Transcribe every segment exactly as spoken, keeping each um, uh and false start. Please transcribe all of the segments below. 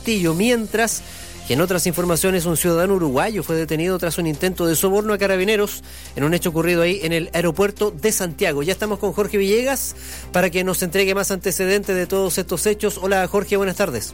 Castillo, mientras que en otras informaciones un ciudadano uruguayo fue detenido tras un intento de soborno a carabineros en un hecho ocurrido ahí en el aeropuerto de Santiago. Ya estamos con Jorge Villegas para que nos entregue más antecedentes de todos estos hechos. Hola Jorge, buenas tardes.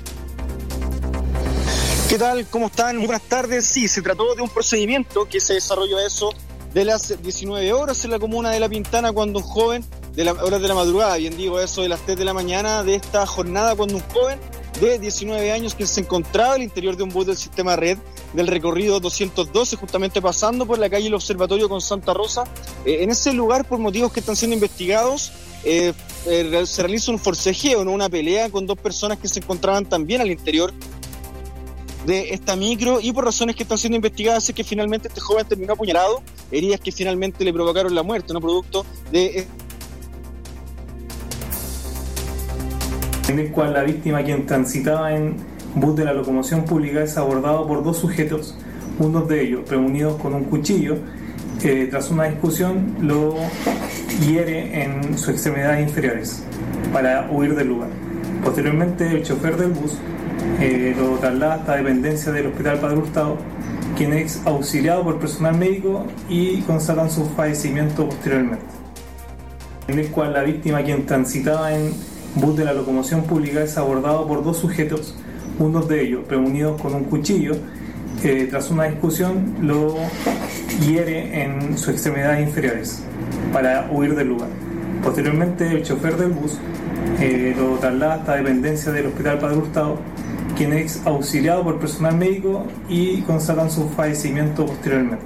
¿Qué tal? ¿Cómo están? Muy buenas tardes. Sí, se trató de un procedimiento que se desarrolló a eso de las diecinueve horas en la comuna de La Pintana, cuando un joven, de las horas de la madrugada, bien digo eso, de las tres de la mañana de esta jornada, cuando un joven de diecinueve años que se encontraba al interior de un bus del sistema Red del recorrido doscientos doce, justamente pasando por la calle El Observatorio con Santa Rosa, eh, en ese lugar, por motivos que están siendo investigados, eh, eh, se realiza un forcejeo, ¿no? Una pelea con dos personas que se encontraban también al interior de esta micro, y por razones que están siendo investigadas es que finalmente este joven terminó apuñalado, heridas que finalmente le provocaron la muerte, no producto de... en el cual la víctima, quien transitaba en bus de la locomoción pública, es abordado por dos sujetos, uno de ellos reunidos con un cuchillo, que tras una discusión lo hiere en sus extremidades inferiores para huir del lugar. Posteriormente el chofer del bus eh, lo traslada hasta dependencia del Hospital Padre Hurtado, quien es auxiliado por personal médico y constatan su fallecimiento posteriormente, en el cual la víctima, quien transitaba en bus de la locomoción pública, es abordado por dos sujetos, uno de ellos reunidos con un cuchillo, que tras una discusión lo hiere en sus extremidades inferiores para huir del lugar. Posteriormente el chofer del bus eh, lo traslada hasta dependencia del Hospital Padre Hurtado, quien es auxiliado por personal médico y constatan su fallecimiento posteriormente.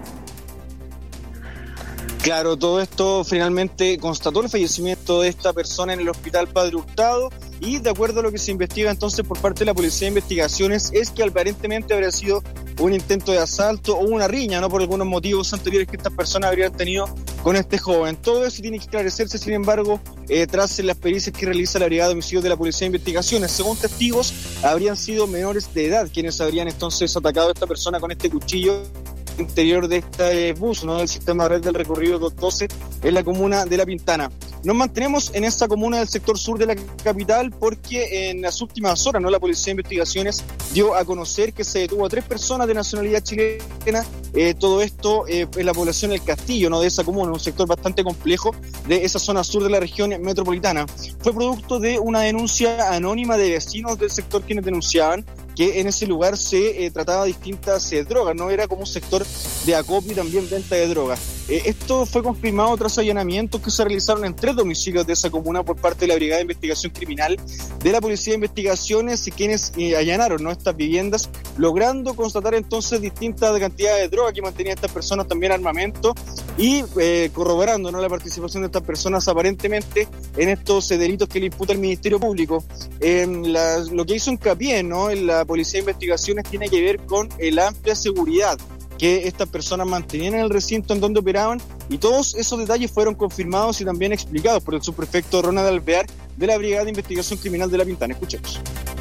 Claro, todo esto finalmente constató el fallecimiento de esta persona en el Hospital Padre Hurtado, y de acuerdo a lo que se investiga entonces por parte de la Policía de Investigaciones es que aparentemente habría sido un intento de asalto o una riña, no por algunos motivos anteriores que estas personas habrían tenido con este joven. Todo eso tiene que esclarecerse, sin embargo, eh, tras las pericias que realiza la Brigada de Homicidios de la Policía de Investigaciones. Según testigos, habrían sido menores de edad quienes habrían entonces atacado a esta persona con este cuchillo interior de este bus, ¿no? Del sistema Red del recorrido doscientos doce en la comuna de La Pintana. Nos mantenemos en esta comuna del sector sur de la capital porque en las últimas horas, ¿no?, la Policía de Investigaciones dio a conocer que se detuvo a tres personas de nacionalidad chilena, eh, todo esto eh, en la población del Castillo, ¿no?, de esa comuna, un sector bastante complejo de esa zona sur de la región metropolitana. Fue producto de una denuncia anónima de vecinos del sector quienes denunciaban que en ese lugar se eh, trataba distintas eh, drogas, no era como un sector de acopio y también venta de drogas. Eh, esto fue confirmado tras allanamientos que se realizaron en tres domicilios de esa comuna por parte de la Brigada de Investigación Criminal de la Policía de Investigaciones, y quienes eh, allanaron, ¿no?, estas viviendas, logrando constatar entonces distintas cantidades de droga que mantenían estas personas, también armamento, y eh, corroborando, ¿no?, la participación de estas personas aparentemente en estos eh, delitos que le imputa el Ministerio Público. Eh, la, lo que hizo hincapié, ¿no?, en la Policía de Investigaciones tiene que ver con eh, la amplia seguridad que estas personas mantenían en el recinto en donde operaban, y todos esos detalles fueron confirmados y también explicados por el subprefecto Ronald Alvear de la Brigada de Investigación Criminal de La Pintana. Escuchemos.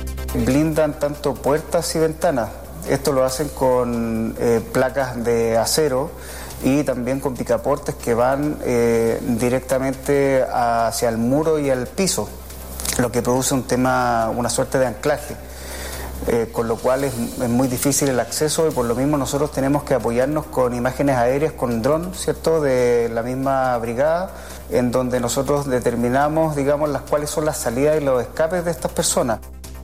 Blindan tanto puertas y ventanas. Esto lo hacen con eh, placas de acero y también con picaportes que van eh, directamente hacia el muro y el piso, lo que produce un tema, una suerte de anclaje. Eh, con lo cual es, es muy difícil el acceso, y por lo mismo nosotros tenemos que apoyarnos con imágenes aéreas, con dron, ¿cierto?, de la misma brigada, en donde nosotros determinamos, digamos, las cuáles son las salidas y los escapes de estas personas.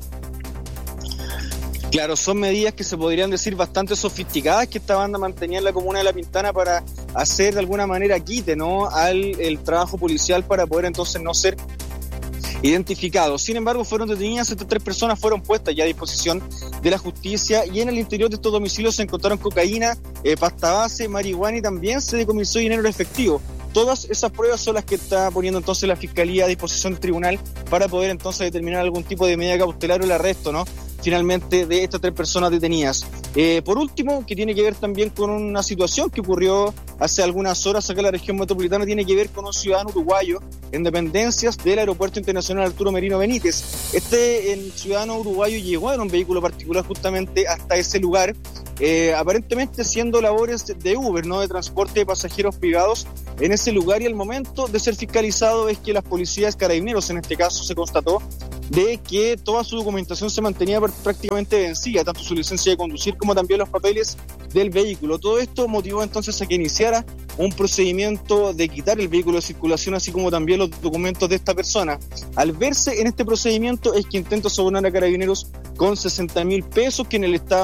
Claro, son medidas que se podrían decir bastante sofisticadas que esta banda mantenía en la comuna de La Pintana para hacer de alguna manera quite, ¿no?, al el trabajo policial, para poder entonces no ser identificados. Sin embargo, fueron detenidas estas tres personas, fueron puestas ya a disposición de la justicia, y en el interior de estos domicilios se encontraron cocaína, eh, pasta base, marihuana, y también se decomisó dinero efectivo. Todas esas pruebas son las que está poniendo entonces la Fiscalía a disposición del tribunal para poder entonces determinar algún tipo de medida cautelar o el arresto, ¿no?, finalmente, de estas tres personas detenidas. Eh, por último, que tiene que ver también con una situación que ocurrió hace algunas horas acá en la región metropolitana, tiene que ver con un ciudadano uruguayo en dependencias del Aeropuerto Internacional Arturo Merino Benítez. Este el ciudadano uruguayo llegó en un vehículo particular justamente hasta ese lugar, eh, aparentemente haciendo labores de Uber, ¿no?, de transporte de pasajeros privados en ese lugar, y al momento de ser fiscalizado es que las policías, carabineros en este caso, se constató de que toda su documentación se mantenía prácticamente vencida, tanto su licencia de conducir como también los papeles del vehículo. Todo esto motivó entonces a que iniciara un procedimiento de quitar el vehículo de circulación, así como también los documentos de esta persona. Al verse en este procedimiento es que intenta sobornar a Carabineros con sesenta mil pesos, que en el estado